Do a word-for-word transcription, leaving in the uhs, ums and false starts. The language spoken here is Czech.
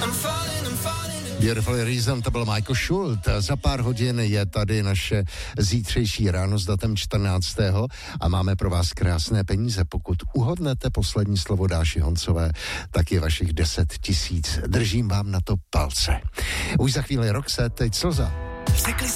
Beautiful Reason, to byl Michael Schult. Za pár hodin je tady naše zítřejší ráno s datem čtrnáctého a máme pro vás krásné peníze. Pokud uhodnete poslední slovo Dáši Honcové, tak je vašich deset tisíc. Držím vám na to palce. Už za chvíli Roxette, teď Slza.